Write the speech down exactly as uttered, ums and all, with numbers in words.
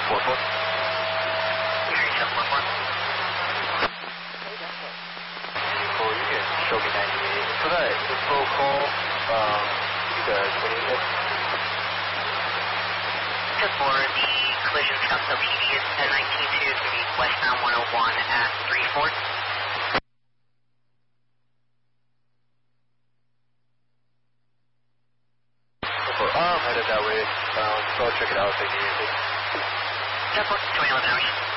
four four. Hearing seven four four. Vehicle Union, show me ninety-eight. For that info call, um, you guys, what do you get? Just for the collision Scottsdale P D is ten nineteen two, it's going to be westbound one oh one at three four. I'm headed that way, um, so I'll check it out if they need anything. ten four, twenty eleven hours.